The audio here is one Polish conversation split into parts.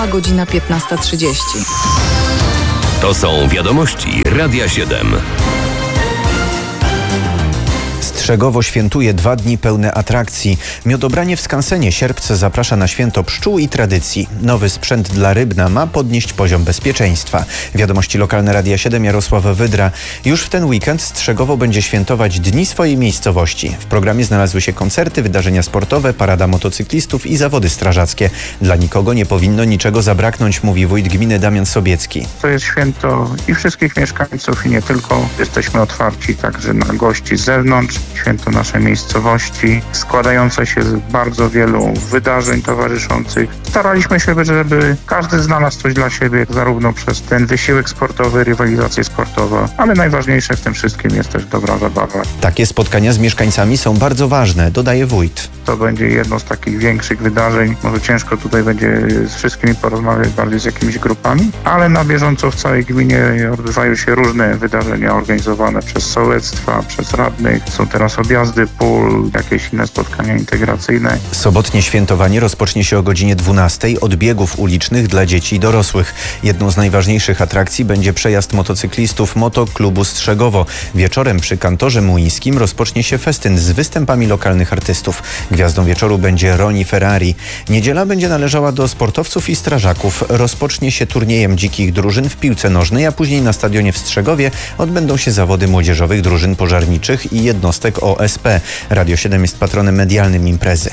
a godzina 15:30. To są wiadomości Radia 7. Strzegowo świętuje 2 dni pełne atrakcji. Miodobranie w skansenie Sierpce zaprasza na święto pszczół i tradycji. Nowy sprzęt dla Rybna ma podnieść poziom bezpieczeństwa. Wiadomości lokalne Radia 7, Jarosław Wydra. Już w ten weekend Strzegowo będzie świętować dni swojej miejscowości. W programie znalazły się koncerty, wydarzenia sportowe, parada motocyklistów i zawody strażackie. Dla nikogo nie powinno niczego zabraknąć, mówi wójt gminy Damian Sobiecki. To jest święto i wszystkich mieszkańców i nie tylko. Jesteśmy otwarci także na gości z zewnątrz. Święto naszej miejscowości, składające się z bardzo wielu wydarzeń towarzyszących. Staraliśmy się, żeby każdy znalazł coś dla siebie, zarówno przez ten wysiłek sportowy, rywalizację sportową, ale najważniejsze w tym wszystkim jest też dobra zabawa. Takie spotkania z mieszkańcami są bardzo ważne, dodaje wójt. To będzie jedno z takich większych wydarzeń. Może ciężko tutaj będzie z wszystkimi porozmawiać, bardziej z jakimiś grupami, ale na bieżąco w całej gminie odbywają się różne wydarzenia organizowane przez sołectwa, przez radnych. Są teraz objazdy pól, jakieś inne spotkania integracyjne. Sobotnie świętowanie rozpocznie się o godzinie 12 od biegów ulicznych dla dzieci i dorosłych. Jedną z najważniejszych atrakcji będzie przejazd motocyklistów Motoklubu Strzegowo. Wieczorem przy kantorze Muińskim rozpocznie się festyn z występami lokalnych artystów. Gwiazdą wieczoru będzie Roni Ferrari. Niedziela będzie należała do sportowców i strażaków. Rozpocznie się turniejem dzikich drużyn w piłce nożnej, a później na stadionie w Strzegowie odbędą się zawody młodzieżowych drużyn pożarniczych i jednostek OSP. Radio 7 jest patronem medialnym imprezy.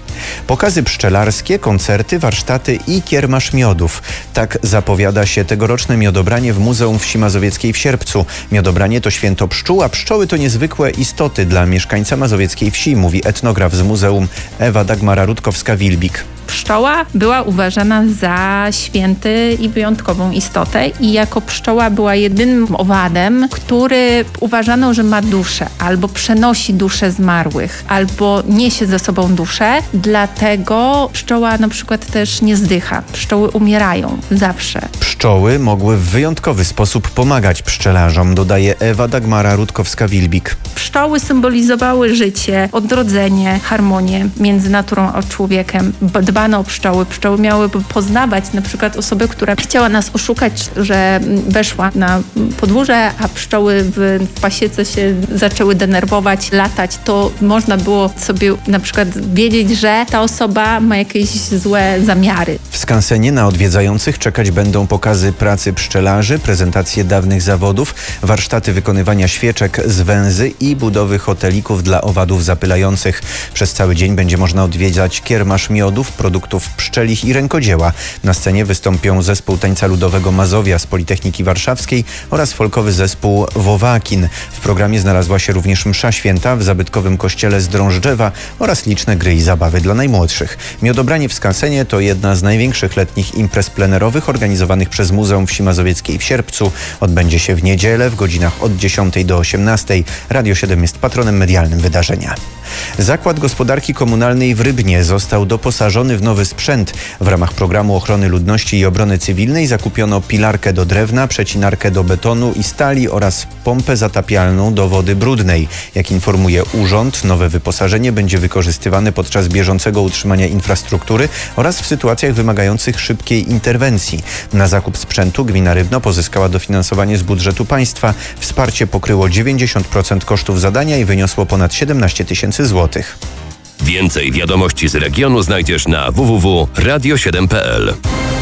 Pokazy pszczelarskie, koncerty, warsztaty i kiermasz miodów. Tak zapowiada się tegoroczne miodobranie w Muzeum Wsi Mazowieckiej w Sierpcu. Miodobranie to święto pszczół, a pszczoły to niezwykłe istoty dla mieszkańca mazowieckiej wsi, mówi etnograf z muzeum Ewa Dagmara Rutkowska-Wilbik. Pszczoła była uważana za święty i wyjątkową istotę i jako pszczoła była jedynym owadem, który uważano, że ma duszę, albo przenosi duszę zmarłych, albo niesie ze sobą duszę. Dlatego pszczoła na przykład też nie zdycha. Pszczoły umierają zawsze. Pszczoły mogły w wyjątkowy sposób pomagać pszczelarzom, dodaje Ewa Dagmara Rutkowska-Wilbik. Pszczoły symbolizowały życie, odrodzenie, harmonię między naturą a człowiekiem. Dbano o pszczoły. Pszczoły miały poznawać na przykład osobę, która chciała nas oszukać, że weszła na podwórze, a pszczoły w pasiece się zaczęły denerwować, latać. To można było sobie na przykład wiedzieć, że ta osoba ma jakieś złe zamiary. W skansenie na odwiedzających czekać będą pokazy pracy pszczelarzy, prezentacje dawnych zawodów, warsztaty wykonywania świeczek z węzy i budowy hotelików dla owadów zapylających. Przez cały dzień będzie można odwiedzać kiermasz miodów, produktów pszczelich i rękodzieła. Na scenie wystąpią zespół tańca ludowego Mazowia z Politechniki Warszawskiej oraz folkowy zespół Wowakin. W programie znalazła się również msza święta w zabytkowym kościele z Drążdżewa oraz liczne gry i zabawy dla najmłodszych. Miodobranie w skansenie to jedna z największych letnich imprez plenerowych organizowanych przez Muzeum Wsi Mazowieckiej w Sierpcu. Odbędzie się w niedzielę w godzinach od 10 do 18. Radio 7 jest patronem medialnym wydarzenia. Zakład Gospodarki Komunalnej w Rybnie został doposażony w nowy sprzęt. W ramach programu ochrony ludności i obrony cywilnej zakupiono pilarkę do drewna, przecinarkę do betonu i stali oraz pompę zatapialną do wody brudnej. Jak informuje urząd, nowe wyposażenie będzie wykorzystywane podczas bieżącego utrzymania infrastruktury oraz w sytuacjach wymagających szybkiej interwencji. Na zakup sprzętu gmina Rybno pozyskała dofinansowanie z budżetu państwa. Wsparcie pokryło 90% kosztów zadania i wyniosło ponad 17 000 złotych. Więcej wiadomości z regionu znajdziesz na www.radio7.pl.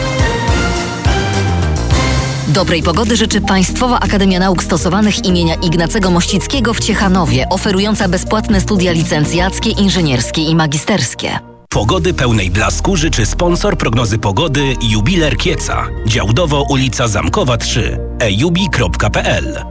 Dobrej pogody życzy Państwowa Akademia Nauk Stosowanych imienia Ignacego Mościckiego w Ciechanowie, oferująca bezpłatne studia licencjackie, inżynierskie i magisterskie. Pogody pełnej blasku życzy sponsor prognozy pogody Jubiler Kieca. Działdowo ulica Zamkowa 3. ejubi.pl.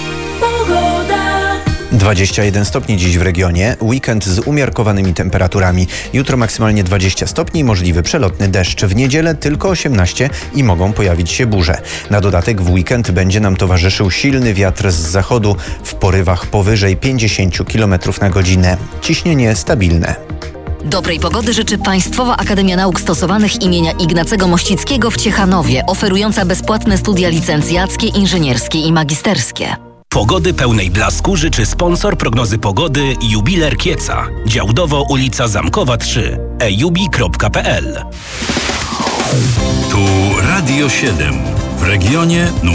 21 stopni dziś w regionie, weekend z umiarkowanymi temperaturami. Jutro maksymalnie 20 stopni, możliwy przelotny deszcz. W niedzielę tylko 18 i mogą pojawić się burze. Na dodatek w weekend będzie nam towarzyszył silny wiatr z zachodu w porywach powyżej 50 km na godzinę. Ciśnienie stabilne. Dobrej pogody życzy Państwowa Akademia Nauk Stosowanych imienia Ignacego Mościckiego w Ciechanowie, oferująca bezpłatne studia licencjackie, inżynierskie i magisterskie. Pogody pełnej blasku życzy sponsor prognozy pogody Jubiler Kieca. Działdowo ulica Zamkowa 3. ejubi.pl. Tu Radio 7 w regionie numer